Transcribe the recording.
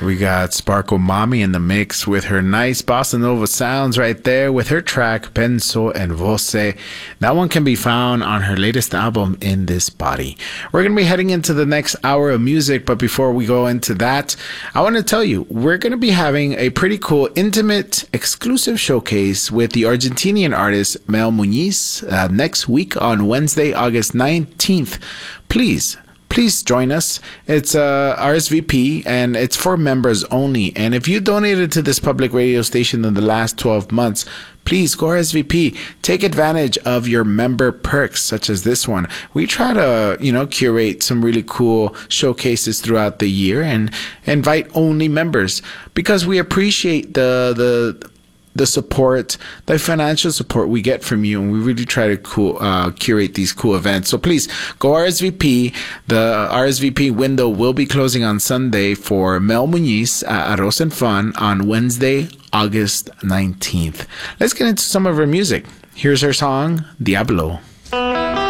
We got Sparkle Mommy in the mix with her nice bossa nova sounds right there with her track Penso en Voce. That one can be found on her latest album, In This Body. We're going to be heading into the next hour of music, but before we go into that, I want to tell you, we're going to be having a pretty cool, intimate, exclusive showcase with the Argentinian artist Mel Muniz next week on Wednesday, August 19th. Please join us. It's RSVP, and it's for members only. And if you donated to this public radio station in the last 12 months, please go RSVP. Take advantage of your member perks, such as this one. We try to, curate some really cool showcases throughout the year and invite only members because we appreciate the support, the financial support we get from you, and we really try to curate these cool events. So please go RSVP. The RSVP window will be closing on Sunday for Mel Muniz at Arroz and Fun on Wednesday, August 19th. Let's get into some of her music. Here's her song, Diablo.